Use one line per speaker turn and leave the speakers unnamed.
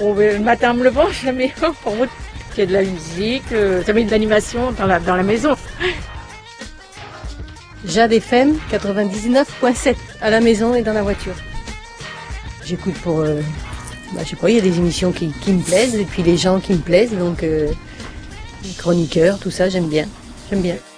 Bon, le matin, en me levant, je la mets en route. Il y a de la musique, ça met de l'animation dans la maison.
Jade FM 99.7 à la maison et dans la voiture. J'écoute pour... je sais pas, il y a des émissions qui me plaisent et puis les gens qui me plaisent, donc les chroniqueurs, tout ça, j'aime bien. J'aime bien.